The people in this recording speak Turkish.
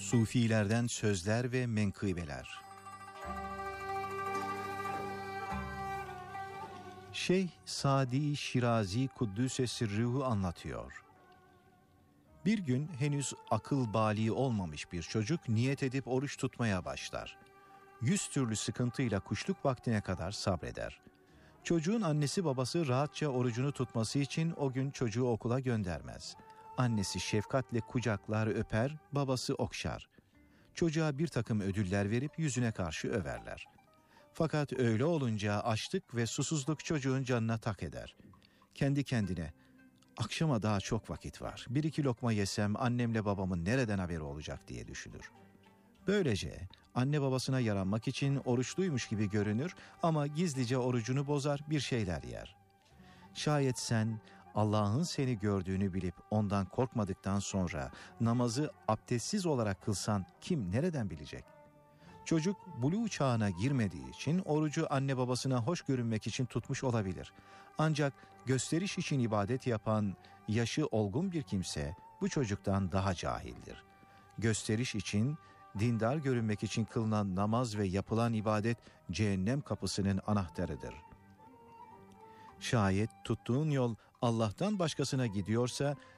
Sufilerden sözler ve menkıbeler. Şeyh Sadi Şirazi Kuddüs-i Sirruhu anlatıyor. Bir gün henüz akıl bâli olmamış bir çocuk niyet edip oruç tutmaya başlar. 100 türlü sıkıntıyla kuşluk vaktine kadar sabreder. Çocuğun annesi babası rahatça orucunu tutması için o gün çocuğu okula göndermez. Annesi şefkatle kucaklar, öper, babası okşar. Çocuğa bir takım ödüller verip yüzüne karşı överler. Fakat öyle olunca açlık ve susuzluk çocuğun canına tak eder. Kendi kendine, akşama daha çok vakit var, bir iki lokma yesem annemle babamın nereden haberi olacak diye düşünür. Böylece anne babasına yaranmak için oruçluymuş gibi görünür ama gizlice orucunu bozar, bir şeyler yer. Şayet sen Allah'ın seni gördüğünü bilip ondan korkmadıktan sonra namazı abdestsiz olarak kılsan kim nereden bilecek? Çocuk buluğ çağına girmediği için orucu anne babasına hoş görünmek için tutmuş olabilir. Ancak gösteriş için ibadet yapan yaşı olgun bir kimse bu çocuktan daha cahildir. Gösteriş için, dindar görünmek için kılınan namaz ve yapılan ibadet cehennem kapısının anahtarıdır. Şayet tuttuğun yol Allah'tan başkasına gidiyorsa